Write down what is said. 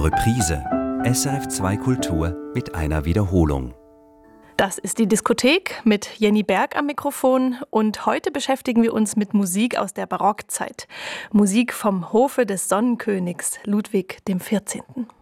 Reprise. SRF 2 Kultur mit einer Wiederholung. Das ist die Diskothek mit Jenny Berg am Mikrofon und heute beschäftigen wir uns mit Musik aus der Barockzeit. Musik vom Hofe des Sonnenkönigs Ludwig XIV.